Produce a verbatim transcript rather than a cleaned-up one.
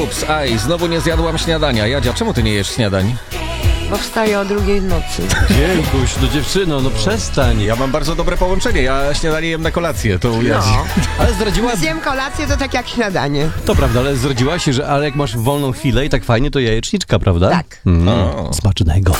Ups, aj, znowu nie zjadłam śniadania. Jadzia, czemu ty nie jesz śniadań? Bo wstaję o drugiej w nocy. Dziękuś, no dziewczyno, no przestań. Ja mam bardzo dobre połączenie. Ja śniadanie jem na kolację, to u Jadzi. No. Ale zdradziła... Zjem kolację, to tak jak śniadanie. To prawda, ale zdradziła się, że ale jak masz wolną chwilę i tak fajnie, to jajeczniczka, prawda? Tak. Mm, O. smacznego.